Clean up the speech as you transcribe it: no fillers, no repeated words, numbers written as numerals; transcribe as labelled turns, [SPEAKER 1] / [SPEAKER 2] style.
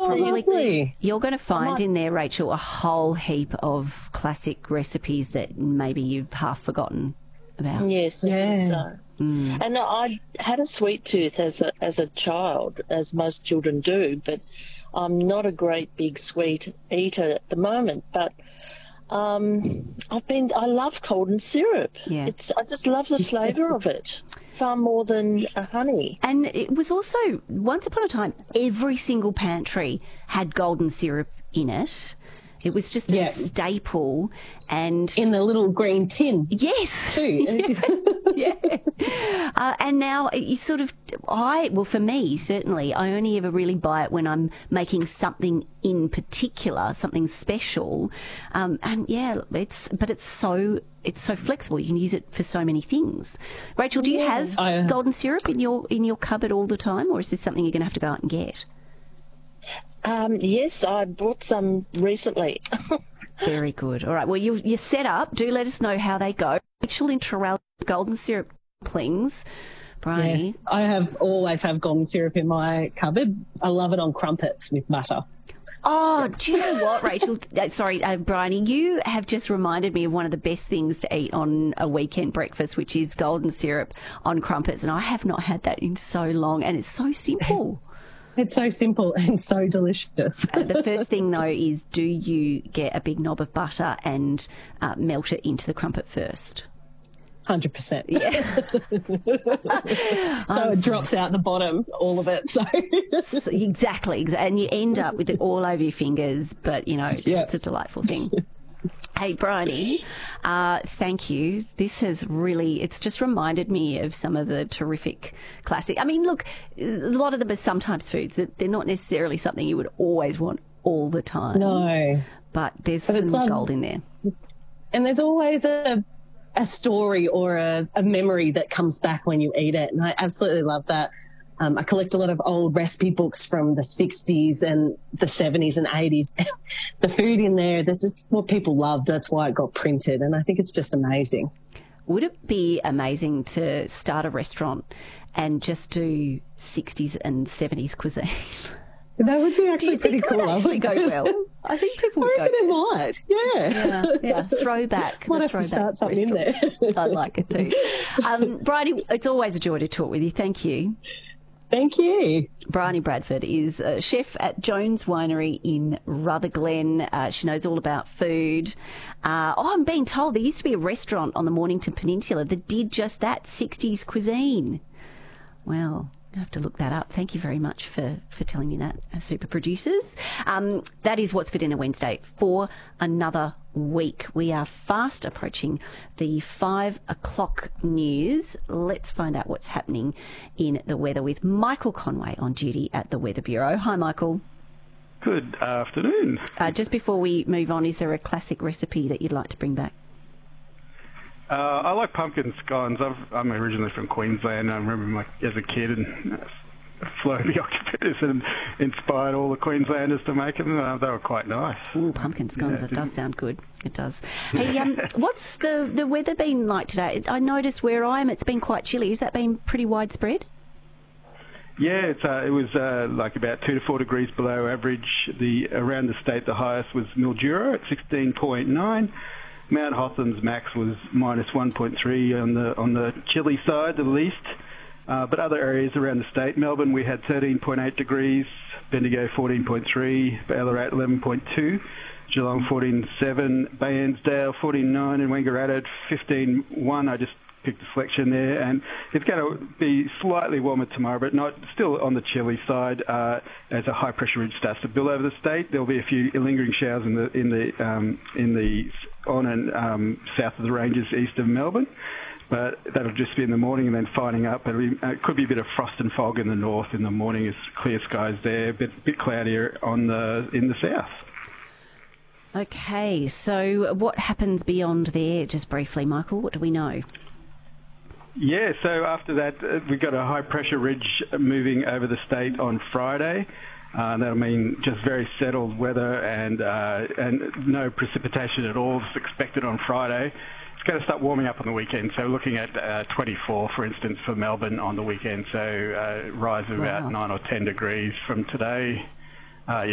[SPEAKER 1] lovely.
[SPEAKER 2] You're going to find in there, Rachel, a whole heap of classic recipes that maybe you've half forgotten about.
[SPEAKER 3] Yes,
[SPEAKER 1] Yeah.
[SPEAKER 3] so. And I had a sweet tooth as a child, as most children do, but I'm not a great big sweet eater at the moment. But I love golden syrup.
[SPEAKER 2] Yeah.
[SPEAKER 3] I just love the flavour of it far more than honey.
[SPEAKER 2] And it was also, once upon a time, every single pantry had golden syrup in it. It was just a staple. And
[SPEAKER 1] in the little green tin.
[SPEAKER 2] Yes.
[SPEAKER 1] Too.
[SPEAKER 2] Yeah. And now you sort of, for me, certainly, I only ever really buy it when I'm making something in particular, something special. It's so flexible. You can use it for so many things. Rachel, do you have golden syrup in your cupboard all the time, or is this something you're going to have to go out and get?
[SPEAKER 3] Yes, I bought some recently.
[SPEAKER 2] Very good. All right. Well, you're set up. Do let us know how they go. Rachel in Terrell, golden syrup plings. Bryony.
[SPEAKER 1] Yes, I always have golden syrup in my cupboard. I love it on crumpets with butter.
[SPEAKER 2] Oh, do you know what, Rachel? Bryony, you have just reminded me of one of the best things to eat on a weekend breakfast, which is golden syrup on crumpets. And I have not had that in so long, and it's so simple.
[SPEAKER 1] It's so simple and so delicious.
[SPEAKER 2] The first thing, though, is do you get a big knob of butter and melt it into the crumpet first?
[SPEAKER 1] 100%.
[SPEAKER 2] Yeah.
[SPEAKER 1] So it drops out the bottom, all of it. So
[SPEAKER 2] Exactly. And you end up with it all over your fingers, but, it's a delightful thing. Hey, Bryony, thank you. This has it's just reminded me of some of the terrific classic. I mean, look, a lot of them are sometimes foods. They're not necessarily something you would always want all the time.
[SPEAKER 1] No.
[SPEAKER 2] But there's some gold in there.
[SPEAKER 1] And there's always a story or a memory that comes back when you eat it. And I absolutely love that. I collect a lot of old recipe books from the 60s and the 70s and 80s. The food in there, that's just what people loved. That's why it got printed. And I think it's just amazing.
[SPEAKER 2] Would it be amazing to start a restaurant and just do 60s and 70s cuisine?
[SPEAKER 1] That would be actually pretty cool.
[SPEAKER 2] It would actually go well. I think people would go.
[SPEAKER 1] It might, yeah.
[SPEAKER 2] Throwback.
[SPEAKER 1] Might have to start something in there.
[SPEAKER 2] I like it too. Bryony, it's always a joy to talk with you. Thank you.
[SPEAKER 1] Thank you.
[SPEAKER 2] Bryony Bradford is a chef at Jones Winery in Rutherglen. She knows all about food. I'm being told there used to be a restaurant on the Mornington Peninsula that did just that, 60s cuisine. Well, I have to look that up. Thank you very much for telling me that, super producers. That is What's for Dinner Wednesday for another week. We are fast approaching the 5 o'clock news. Let's find out what's happening in the weather with Michael Conway on duty at the Weather Bureau. Hi, Michael.
[SPEAKER 4] Good afternoon.
[SPEAKER 2] Just before we move on, is there a classic recipe that you'd like to bring back?
[SPEAKER 4] I like pumpkin scones. I'm originally from Queensland. I remember as a kid and slowly occupied and inspired all the Queenslanders to make them. They were quite nice.
[SPEAKER 2] Ooh, pumpkin scones. It does sound good. It does. Hey, what's the weather been like today? I noticed where I am, it's been quite chilly. Has that been pretty widespread?
[SPEAKER 4] Yeah, it was like about 2 to 4 degrees below average. Around the state, the highest was Mildura at 16.9. Mount Hotham's max was minus 1.3 on the chilly side, the least. But other areas around the state, Melbourne, we had 13.8 degrees, Bendigo 14.3, Ballarat 11.2, Geelong 14.7, Bairnsdale 14.9, and Wangaratta 15.1. I just picked a selection there, and it's going to be slightly warmer tomorrow, but not still on the chilly side. As a high pressure ridge starts to build over the state, there'll be a few lingering showers in the on and south of the ranges east of Melbourne, but that'll just be in the morning and then finding up. It could be a bit of frost and fog in the north in the morning. It's clear skies there, a bit cloudier in the south.
[SPEAKER 2] Okay, so what happens beyond there, just briefly, Michael? What do we know?
[SPEAKER 4] Yeah, so after that, we've got a high-pressure ridge moving over the state on Friday. That'll mean just very settled weather and no precipitation at all is expected on Friday. It's going to start warming up on the weekend, so looking at 24, for instance, for Melbourne on the weekend, so rise of about 9 or 10 degrees from today.